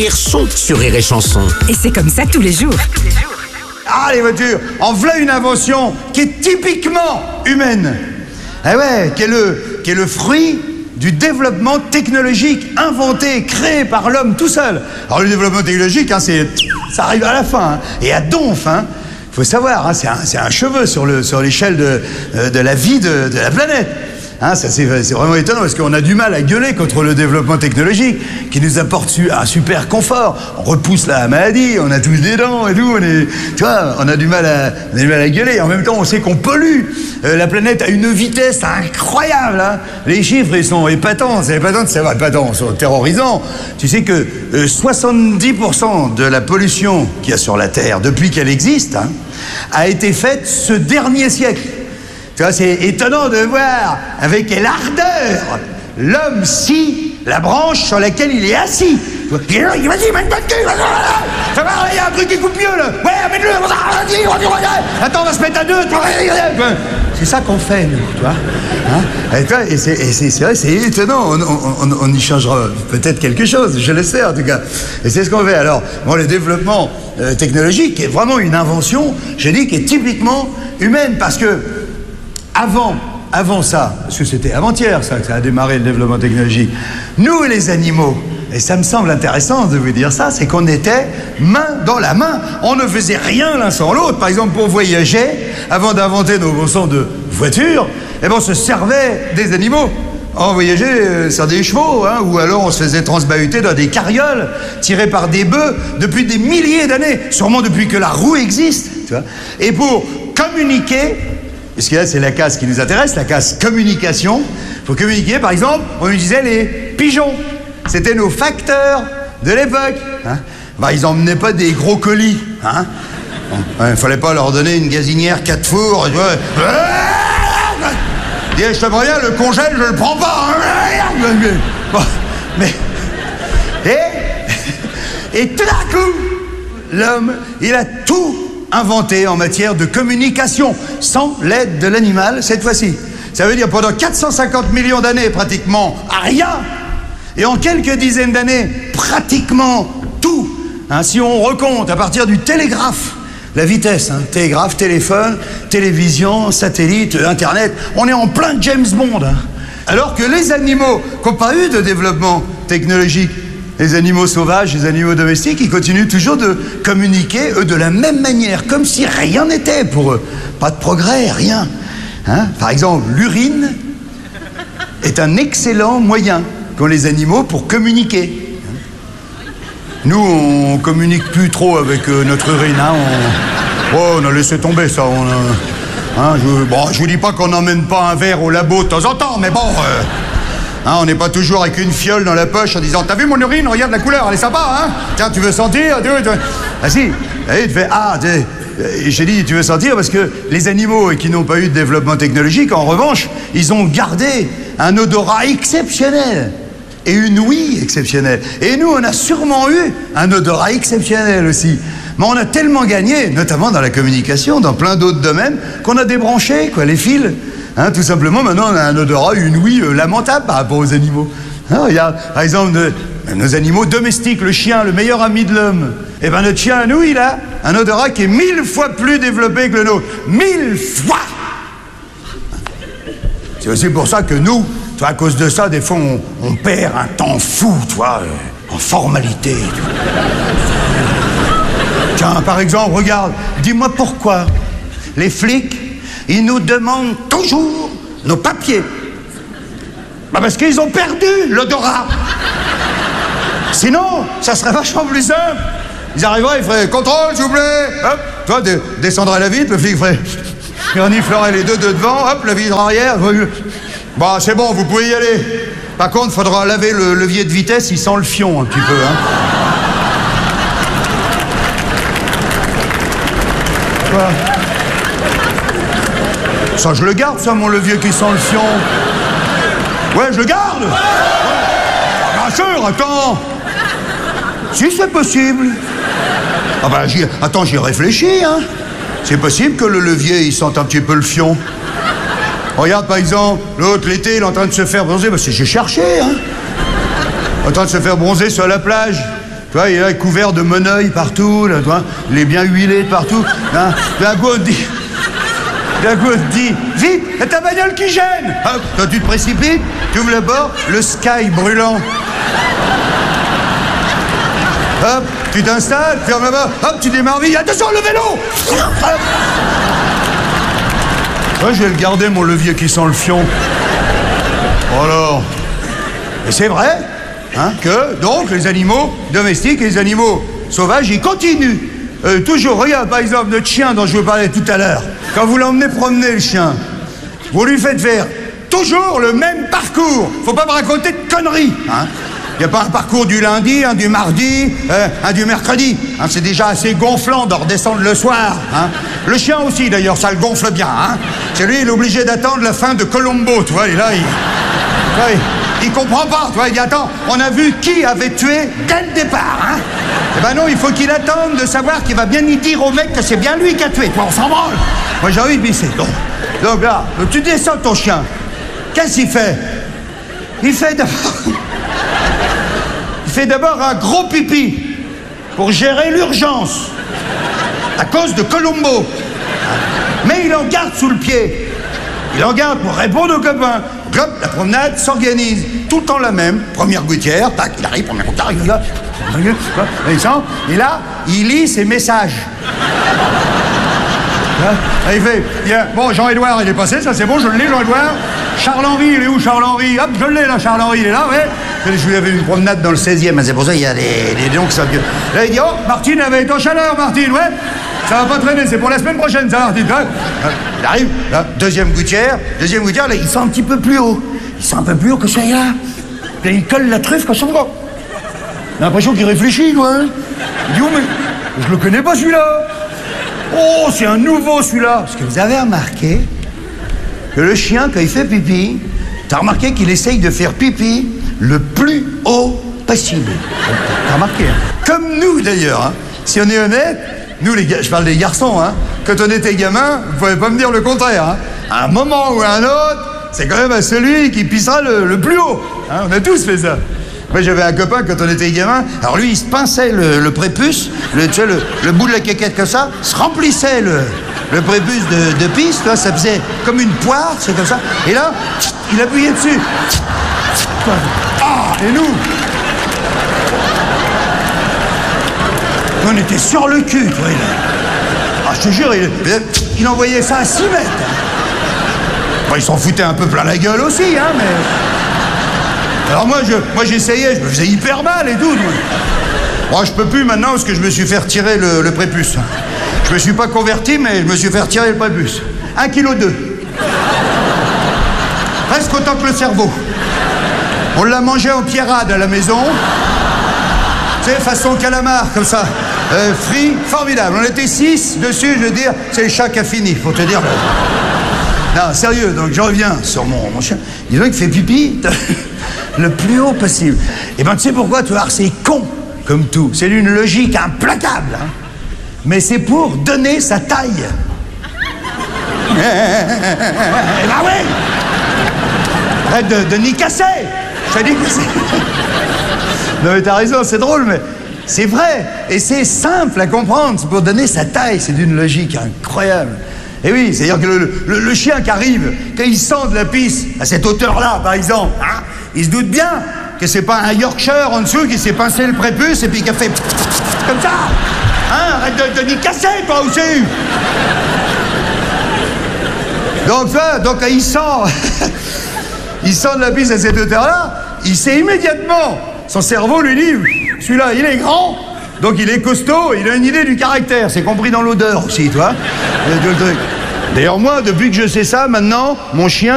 Sont sur Rire et Chanson. Et c'est comme ça tous les jours. Ah, les voitures, en voilà une invention qui est typiquement humaine. Ah ouais, qui est le fruit du développement technologique inventé, créé par l'homme tout seul. Alors le développement technologique, ça arrive à la fin, hein, et à donf, hein. Faut savoir, hein, c'est un cheveu sur l'échelle de la vie de la planète. Hein, ça c'est vraiment étonnant parce qu'on a du mal à gueuler contre le développement technologique qui nous apporte un super confort. On repousse la maladie, on a tous des dents et tout. On a du mal à gueuler. Et en même temps, on sait qu'on pollue la planète à une vitesse incroyable. Hein. Les chiffres, ils sont épatants. C'est épatant de savoir, épatants, ils sont terrorisants. Tu sais que 70% de la pollution qu'il y a sur la Terre depuis qu'elle existe, hein, a été faite ce dernier siècle. Tu vois, c'est étonnant de voir avec quelle ardeur l'homme scie la branche sur laquelle il est assis. Vas-y, mets une bonne queue, ça va, il y a un truc qui coupe mieux, là. Ouais, mets-le, vas-y, attends, on va se mettre à deux. C'est ça qu'on fait, nous, tu vois. Hein? Et c'est vrai, c'est étonnant. On y changera peut-être quelque chose, je l'espère, en tout cas. Et c'est ce qu'on fait. Alors, bon, le développement technologique est vraiment une invention, je dis, qui est typiquement humaine, parce que avant ça, parce que c'était avant-hier ça que ça a démarré le développement technologique, nous les animaux, et ça me semble intéressant de vous dire ça, c'est qu'on était main dans la main, on ne faisait rien l'un sans l'autre. Par exemple, pour voyager, avant d'inventer nos bons sens de voiture, on se servait des animaux. On voyageait sur des chevaux, hein, ou alors on se faisait transbahuter dans des carrioles tirées par des bœufs depuis des milliers d'années, sûrement depuis que la roue existe, tu vois. Et pour communiquer, parce que là, c'est la case qui nous intéresse, la case communication. Pour communiquer, par exemple, on utilisait les pigeons. C'était nos facteurs de l'époque. Hein. Ils n'emmenaient pas des gros colis. Hein. Il ne fallait pas leur donner une gazinière 4 fours. Je te préviens, le congèle, je le prends pas. Bon, mais... Et tout d'un coup, l'homme, il a tout inventé en matière de communication, sans l'aide de l'animal, cette fois-ci. Ça veut dire pendant 450 millions d'années, pratiquement rien. Et en quelques dizaines d'années, pratiquement tout. Hein, si on recompte à partir du télégraphe, la vitesse, hein, télégraphe, téléphone, télévision, satellite, Internet, on est en plein James Bond. Hein. Alors que les animaux qui n'ont pas eu de développement technologique, les animaux sauvages, les animaux domestiques, ils continuent toujours de communiquer, eux, de la même manière, comme si rien n'était pour eux. Pas de progrès, rien. Hein? Par exemple, l'urine est un excellent moyen qu'ont les animaux pour communiquer. Nous, on communique plus trop avec notre urine. Hein? On a laissé tomber ça. Je vous dis pas qu'on n'emmène pas un verre au labo de temps en temps, mais bon... on n'est pas toujours avec une fiole dans la poche en disant « T'as vu mon urine? Regarde la couleur, elle est sympa, hein? Tiens, tu veux sentir? » Ah si, et tu fais « Ah, j'ai dit tu veux sentir parce que les animaux qui n'ont pas eu de développement technologique, en revanche, ils ont gardé un odorat exceptionnel et une ouïe exceptionnelle. Et nous, on a sûrement eu un odorat exceptionnel aussi. Mais on a tellement gagné, notamment dans la communication, dans plein d'autres domaines, qu'on a débranché, les fils. Hein, tout simplement, maintenant, on a un odorat, une ouïe lamentable par rapport aux animaux. Hein, regarde, par exemple, nos animaux domestiques, le chien, le meilleur ami de l'homme. Eh bien, notre chien, nous, il a un odorat qui est 1000 fois plus développé que le nôtre. 1000 fois! C'est aussi pour ça que nous, toi, à cause de ça, des fois, on perd un temps fou, toi, en formalité. Tiens, par exemple, regarde, dis-moi pourquoi les flics, ils nous demandent toujours nos papiers. Parce qu'ils ont perdu l'odorat. Sinon, ça serait vachement plus simple. Ils arriveraient, ils feraient « Contrôle, s'il vous plaît !» Hop, toi, descendrais la vitre, le flic ferait... Il reniflerait les deux de devant, hop, la vitre arrière. Bon, c'est bon, vous pouvez y aller. Par contre, il faudra laver le levier de vitesse, il sent le fion un petit peu, hein. Voilà. Ça, je le garde, ça, mon levier qui sent le fion. Ouais, je le garde. Ouais. Bien sûr, attends. Si c'est possible. Attends, j'y réfléchis, hein. C'est possible que le levier, il sente un petit peu le fion. Regarde, par exemple, l'autre, l'été, il est en train de se faire bronzer. J'ai cherché, hein. En train de se faire bronzer sur la plage. Tu vois, il est là couvert de moneuil partout, là, tu vois, il est bien huilé de partout. Hein. D'un coup, on te dit, vite, c'est ta bagnole qui gêne. Hop, toi, tu te précipites, tu ouvres le bord, le sky brûlant. Hop, tu t'installes, ferme la porte, hop, tu démarres vite, attention, le vélo. Hop. Ouais, je vais le garder, mon levier qui sent le fion. Alors, et c'est vrai, hein, que, donc, les animaux domestiques et les animaux sauvages, ils continuent. Toujours, regarde, par exemple, notre chien dont je vous parlais tout à l'heure. Quand vous l'emmenez promener, le chien, vous lui faites faire toujours le même parcours. Faut pas me raconter de conneries, hein. Il n'y a pas un parcours du lundi, un du mardi, un du mercredi. Hein, c'est déjà assez gonflant de redescendre le soir. Hein. Le chien aussi, d'ailleurs, ça le gonfle bien. Hein. C'est lui, il est obligé d'attendre la fin de Colombo, tu vois. Et là, il comprend pas, tu vois. Il dit, attends, on a vu qui avait tué dès le départ. Hein. Eh ben non, il faut qu'il attende de savoir qu'il va bien y dire au mec que c'est bien lui qui a tué. Toi, on s'en branle. Moi, j'ai envie de pisser. Donc là, tu descends ton chien. Qu'est-ce qu'il fait? Il fait d'abord un gros pipi pour gérer l'urgence à cause de Colombo. Mais il en garde sous le pied. Il en garde pour répondre aux copains. Donc, la promenade s'organise tout le temps la même. Première gouttière, tac, il arrive, première gouttière, il est là. Et là, il lit ses messages. Là, il fait, bien, bon, Jean-Édouard, il est passé, ça c'est bon, je le lis, Jean-Édouard. Charles-Henri, il est où, Charles-Henri? Hop, je l'ai, là, Charles-Henri, il est là, ouais. Je lui avais une promenade dans le 16e, hein, c'est pour ça qu'il y a des noms qui sont vieux. Là, il dit, oh, Martine avait été en chaleur, Martine, ouais. Ça va pas traîner, c'est pour la semaine prochaine, ça, Martine. Ouais. Il arrive, là, deuxième gouttière, là, il sent un petit peu plus haut. Il sent un peu plus haut que ça y a. Là, il colle la truffe comme ça. Il a l'impression qu'il réfléchit, quoi. Hein. Il dit, oh, mais je le connais pas, celui-là. Oh, c'est un nouveau, celui-là. Parce que vous avez remarqué que le chien, quand il fait pipi, t'as remarqué qu'il essaye de faire pipi le plus haut possible. T'as remarqué, hein? Comme nous, d'ailleurs, hein. Si on est honnête, nous, les gars, je parle des garçons, hein. Quand on était gamin, vous pouvez pas me dire le contraire, hein. À un moment ou à un autre, c'est quand même à celui qui pissera le plus haut. Hein. On a tous fait ça. Moi, j'avais un copain, quand on était gamin, alors lui, il se pinçait le prépuce, le bout de la caquette comme ça, se remplissait le prépuce de pisse, là, ça faisait comme une poire, c'est comme ça. Et là, il appuyait dessus. Ah, et nous, on était sur le cul, toi. Ah, je te jure, il envoyait ça à 6 mètres. Bon, il s'en foutait un peu plein la gueule aussi, hein, mais... Alors moi j'essayais, je me faisais hyper mal et tout. Moi, je peux plus maintenant parce que je me suis fait retirer le prépuce. Je me suis pas converti, mais je me suis fait retirer le prépuce. 1,2 kg. Presque autant que le cerveau. On l'a mangé en pierrade à la maison. Tu sais, façon calamar, comme ça. Frit, formidable. On était 6 dessus, je veux dire, c'est le chat qui a fini, faut te dire. Non, sérieux, donc je reviens sur mon chien. Dis donc, il fait pipi le plus haut possible. Et ben, tu sais pourquoi, tu vois, c'est con, comme tout. C'est d'une logique implacable, hein. Mais c'est pour donner sa taille. Eh ben oui. Arrête de n'y casser. Je t'ai dit que c'est... Non mais t'as raison, c'est drôle, mais c'est vrai. Et c'est simple à comprendre, c'est pour donner sa taille. C'est d'une logique incroyable. Et oui, c'est-à-dire que le chien qui arrive, quand il sent de la pisse, à cette hauteur-là, par exemple, hein, il se doute bien que c'est pas un Yorkshire en dessous qui s'est pincé le prépuce et puis qui a fait comme ça. Hein, arrête de n'y casser, toi aussi. Donc quand il sent, il sent de la pisse à cette hauteur-là, il sait immédiatement, son cerveau lui dit, celui-là, il est grand, donc il est costaud, il a une idée du caractère, c'est compris dans l'odeur aussi, tu vois. D'ailleurs, moi, depuis que je sais ça, maintenant, mon chien...